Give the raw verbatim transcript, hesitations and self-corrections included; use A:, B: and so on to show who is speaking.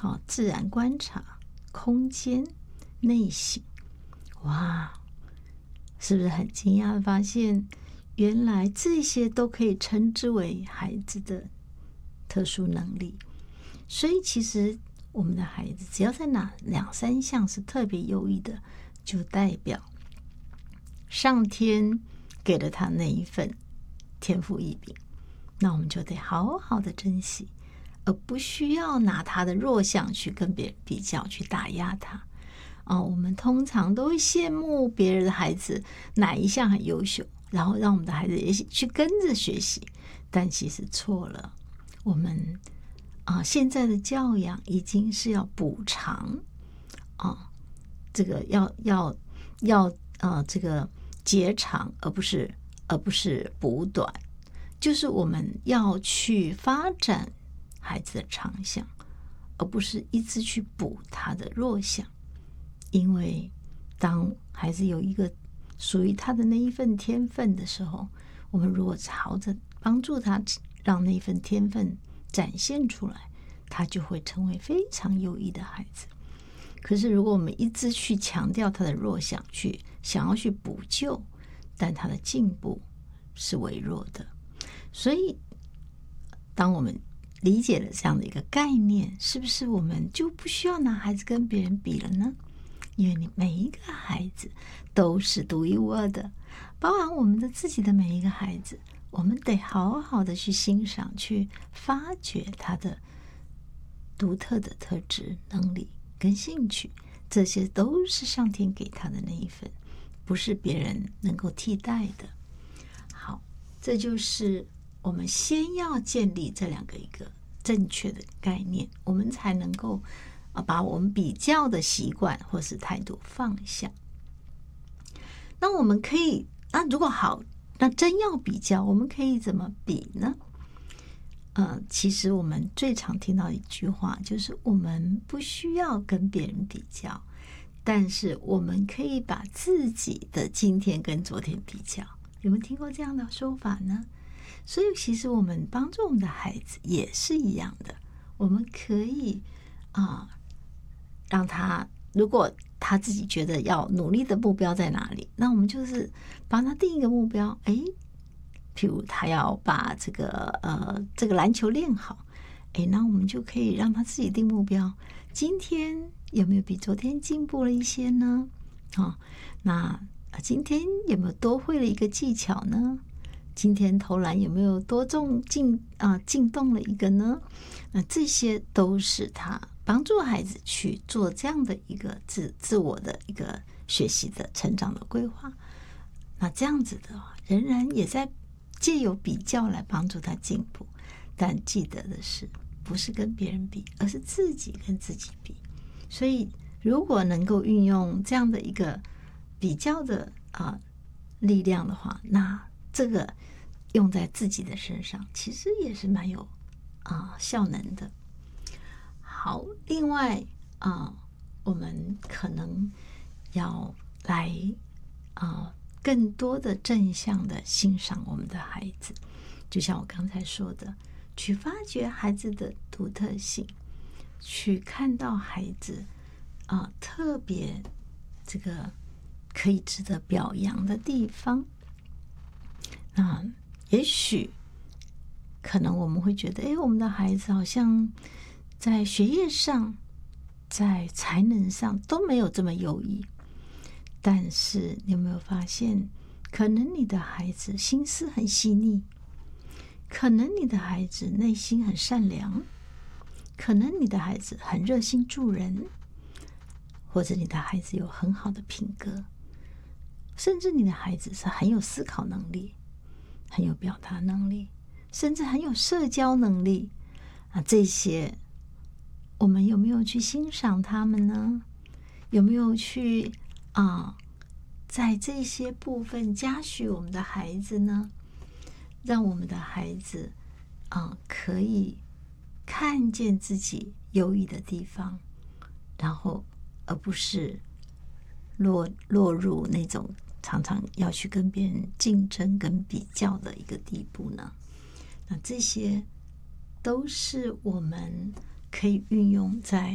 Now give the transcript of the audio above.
A: 好，自然观察、空间、内省，哇，是不是很惊讶的发现，原来这些都可以称之为孩子的特殊能力？所以其实我们的孩子只要在哪两三项是特别优异的，就代表上天给了他那一份天赋异禀，那我们就得好好的珍惜，而不需要拿他的弱项去跟别人比较，去打压他。哦，我们通常都会羡慕别人的孩子哪一项很优秀，然后让我们的孩子也去跟着学习，但其实错了。我们啊、呃，现在的教养已经是要补偿啊、呃，这个要要要呃，这个截长，而不是而不是补短，就是我们要去发展孩子的长项，而不是一直去补他的弱项。因为当孩子有一个属于他的那一份天分的时候，我们如果朝着帮助他让那份天分展现出来，他就会成为非常优异的孩子。可是如果我们一直去强调他的弱项，去想要去补救，但他的进步是微弱的。所以当我们理解了这样的一个概念，是不是我们就不需要拿孩子跟别人比了呢？因为你每一个孩子都是独一无二的，包含我们的自己的每一个孩子，我们得好好的去欣赏，去发掘他的独特的特质、能力跟兴趣，这些都是上天给他的那一份，不是别人能够替代的。好，这就是我们先要建立这两个一个正确的概念，我们才能够把我们比较的习惯或是态度放下。那我们可以，那如果好，那真要比较，我们可以怎么比呢？呃，其实我们最常听到一句话，就是我们不需要跟别人比较，但是我们可以把自己的今天跟昨天比较。有没有听过这样的说法呢？所以其实我们帮助我们的孩子也是一样的，我们可以啊、呃，让他，如果他自己觉得要努力的目标在哪里，那我们就是帮他定一个目标。诶，譬如他要把这个呃这个篮球练好，诶，那我们就可以让他自己定目标。今天有没有比昨天进步了一些呢？哦，那今天有没有多会了一个技巧呢？今天投篮有没有多中进啊进洞了一个呢？那这些都是他帮助孩子去做这样的一个自自我的一个学习的成长的规划。那这样子的话，仍然也在借由比较来帮助他进步，但记得的是，不是跟别人比，而是自己跟自己比。所以，如果能够运用这样的一个比较的啊、呃、力量的话，那这个用在自己的身上，其实也是蛮有啊、呃、效能的。好，另外啊、呃，我们可能要来啊。呃更多的正向的欣赏我们的孩子，就像我刚才说的，去发掘孩子的独特性，去看到孩子啊、呃、特别这个可以值得表扬的地方。那也许可能我们会觉得，哎，我们的孩子好像在学业上、在才能上都没有这么优异。但是你有没有发现，可能你的孩子心思很细腻，可能你的孩子内心很善良，可能你的孩子很热心助人，或者你的孩子有很好的品格，甚至你的孩子是很有思考能力，很有表达能力，甚至很有社交能力啊，这些我们有没有去欣赏他们呢？有没有去啊，在这些部分嘉许我们的孩子呢？让我们的孩子啊，可以看见自己优异的地方，然后而不是落落入那种常常要去跟别人竞争跟比较的一个地步呢？那这些都是我们可以运用在